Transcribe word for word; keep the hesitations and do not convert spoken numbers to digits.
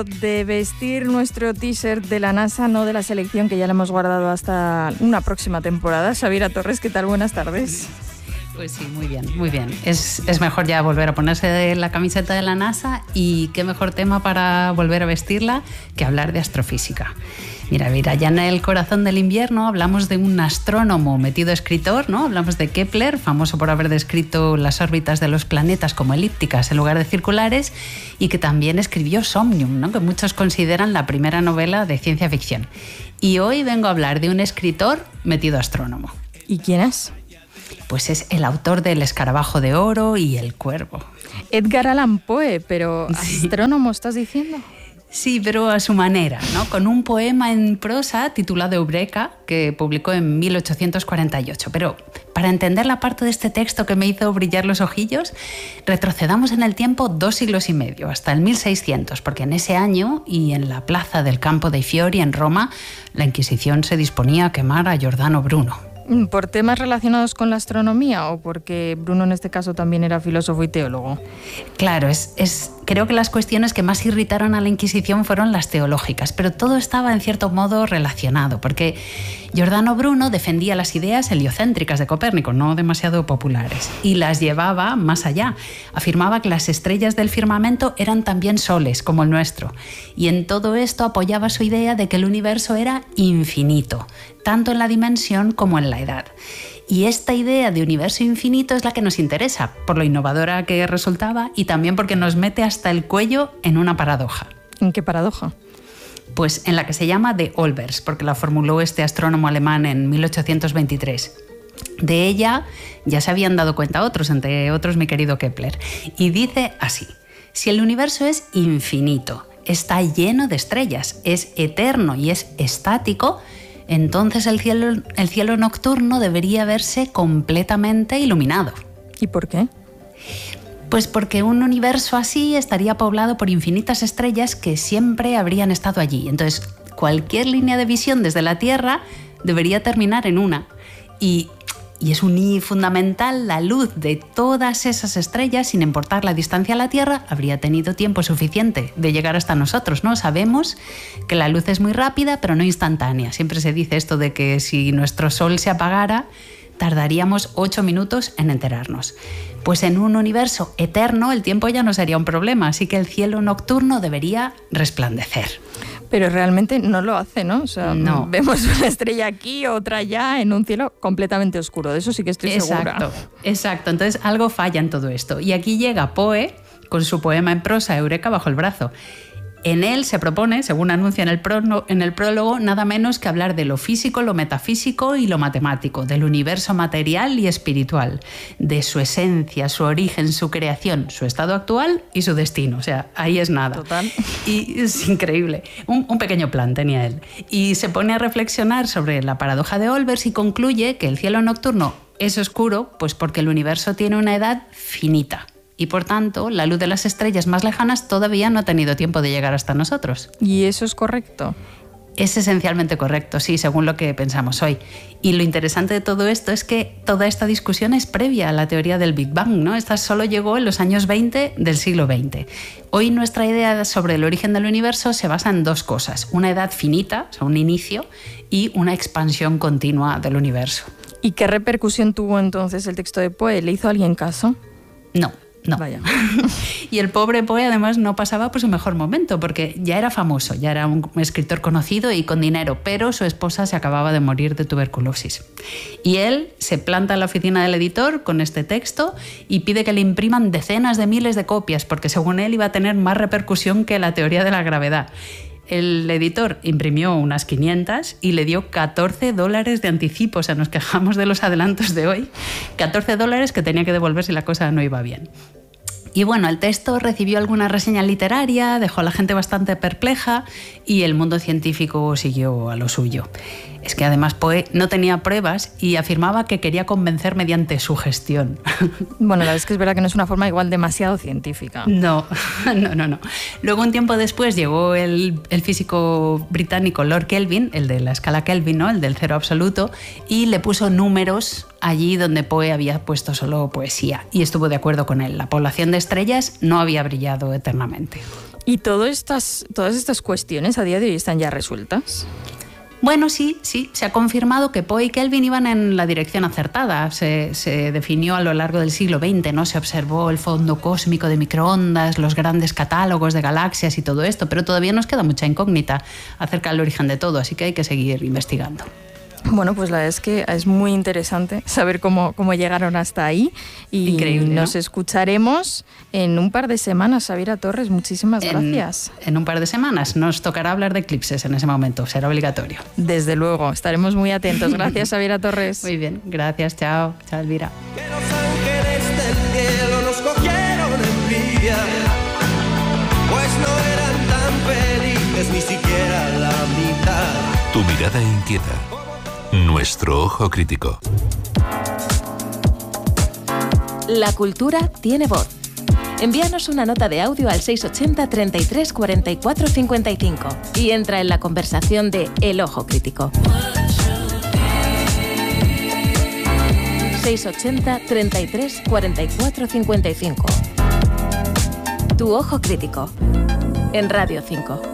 momento de vestir nuestro t-shirt de la NASA, no de la selección, que ya le hemos guardado hasta una próxima temporada. Xaviera Torres, ¿qué tal? Buenas tardes. Pues sí, muy bien, muy bien. Es, es mejor ya volver a ponerse la camiseta de la NASA, y qué mejor tema para volver a vestirla que hablar de astrofísica. Mira, mira, ya en el corazón del invierno hablamos de un astrónomo metido escritor, ¿no? Hablamos de Kepler, famoso por haber descrito las órbitas de los planetas como elípticas en lugar de circulares, y que también escribió Somnium, ¿no? Que muchos consideran la primera novela de ciencia ficción. Y hoy vengo a hablar de un escritor metido astrónomo. ¿Y quién es? Pues es el autor del Escarabajo de Oro y El Cuervo. Edgar Allan Poe, pero ¿astrónomo estás diciendo? Sí, pero a su manera, ¿no? Con un poema en prosa titulado Eureka, que publicó en mil ochocientos cuarenta y ocho. Pero para entender la parte de este texto que me hizo brillar los ojillos, retrocedamos en el tiempo dos siglos y medio, hasta el mil seiscientos, porque en ese año, y en la plaza del Campo dei Fiori en Roma, la Inquisición se disponía a quemar a Giordano Bruno. ¿Por temas relacionados con la astronomía o porque Bruno en este caso también era filósofo y teólogo? Claro, es, es, creo que las cuestiones que más irritaron a la Inquisición fueron las teológicas, pero todo estaba en cierto modo relacionado, porque Giordano Bruno defendía las ideas heliocéntricas de Copérnico, no demasiado populares, y las llevaba más allá. Afirmaba que las estrellas del firmamento eran también soles, como el nuestro, y en todo esto apoyaba su idea de que el universo era infinito, tanto en la dimensión como en la edad. Y esta idea de universo infinito es la que nos interesa, por lo innovadora que resultaba y también porque nos mete hasta el cuello en una paradoja. ¿En qué paradoja? Pues en la que se llama de Olbers, porque la formuló este astrónomo alemán en mil ochocientos veintitrés. De ella ya se habían dado cuenta otros, entre otros mi querido Kepler. Y dice así: si el universo es infinito, está lleno de estrellas, es eterno y es estático, entonces el cielo, el cielo nocturno debería verse completamente iluminado. ¿Y por qué? Pues porque un universo así estaría poblado por infinitas estrellas que siempre habrían estado allí. Entonces, cualquier línea de visión desde la Tierra debería terminar en una. Y, y es un fundamental, la luz de todas esas estrellas, sin importar la distancia a la Tierra, habría tenido tiempo suficiente de llegar hasta nosotros, ¿no? Sabemos que la luz es muy rápida, pero no instantánea. Siempre se dice esto de que si nuestro Sol se apagara, tardaríamos ocho minutos en enterarnos. Pues en un universo eterno el tiempo ya no sería un problema, así que el cielo nocturno debería resplandecer. Pero realmente no lo hace, ¿no? O sea, no. Vemos una estrella aquí, otra allá, en un cielo completamente oscuro. De eso sí que estoy exacto, segura. Exacto. Entonces algo falla en todo esto. Y aquí llega Poe con su poema en prosa Eureka bajo el brazo. En él se propone, según anuncia en el, prólogo, en el prólogo, nada menos que hablar de lo físico, lo metafísico y lo matemático, del universo material y espiritual, de su esencia, su origen, su creación, su estado actual y su destino. O sea, ahí es nada. Total. Y es increíble. Un, un pequeño plan tenía él. Y se pone a reflexionar sobre la paradoja de Olbers y concluye que el cielo nocturno es oscuro pues porque el universo tiene una edad finita. Y por tanto, la luz de las estrellas más lejanas todavía no ha tenido tiempo de llegar hasta nosotros. ¿Y eso es correcto? Es esencialmente correcto, sí, según lo que pensamos hoy. Y lo interesante de todo esto es que toda esta discusión es previa a la teoría del Big Bang, ¿no? Esta solo llegó en los años veinte del siglo veinte. Hoy nuestra idea sobre el origen del universo se basa en dos cosas: una edad finita, o sea, un inicio, y una expansión continua del universo. ¿Y qué repercusión tuvo entonces el texto de Poe? ¿Le hizo alguien caso? No. No. Vaya. Y el pobre Poe además no pasaba por su mejor momento, porque ya era famoso, ya era un escritor conocido y con dinero, pero su esposa se acababa de morir de tuberculosis. Y él se planta en la oficina del editor con este texto y pide que le impriman decenas de miles de copias, porque según él iba a tener más repercusión que la teoría de la gravedad. El editor imprimió unas quinientas y le dio catorce dólares de anticipo. O sea, nos quejamos de los adelantos de hoy. catorce dólares que tenía que devolver si la cosa no iba bien. Y bueno, el texto recibió alguna reseña literaria, dejó a la gente bastante perpleja y el mundo científico siguió a lo suyo. Es que además Poe no tenía pruebas y afirmaba que quería convencer mediante sugestión. Bueno, la verdad es que es verdad que no es una forma igual demasiado científica. No, no, no, no. Luego, un tiempo después, llegó el, el físico británico Lord Kelvin, el de la escala Kelvin, ¿no? El del cero absoluto, y le puso números allí donde Poe había puesto solo poesía. Y estuvo de acuerdo con él. La población de estrellas no había brillado eternamente. ¿Y todo estas, todas estas cuestiones a día de hoy están ya resueltas? Bueno, sí, sí, se ha confirmado que Poe y Kelvin iban en la dirección acertada. Se, se definió a lo largo del siglo veinte, ¿no? Se observó el fondo cósmico de microondas, los grandes catálogos de galaxias y todo esto, pero todavía nos queda mucha incógnita acerca del origen de todo, así que hay que seguir investigando. Bueno, pues la verdad es que es muy interesante saber cómo, cómo llegaron hasta ahí. Y Increíble, nos ¿no? escucharemos en un par de semanas. Xabiera Torres, muchísimas En, gracias. En un par de semanas nos tocará hablar de eclipses en ese momento, será obligatorio. Desde luego, estaremos muy atentos. Gracias, Xabiera Torres. Muy bien, gracias, chao, chao Elvira. Que los ángeles del cielo nos cogieron envidia, pues no eran tan felices ni siquiera la mitad. Tu mirada inquieta. Nuestro ojo crítico. La cultura tiene voz. Envíanos una nota de audio al seis ochenta, treinta y tres, cuarenta y cuatro, cincuenta y cinco y entra en la conversación de El Ojo Crítico. seis ochenta, treinta y tres, cuarenta y cuatro, cincuenta y cinco. Tu Ojo Crítico. En Radio cinco.